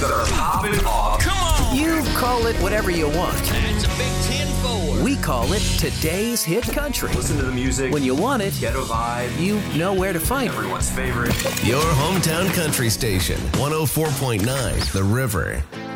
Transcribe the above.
that are popping off. Come on! You call it whatever you want. That's a big 10-4. We call it today's hit country. Listen to the music. When you want it, Ghetto vibe. you know where to find it. Everyone's favorite. Your hometown country station, 104.9 The River.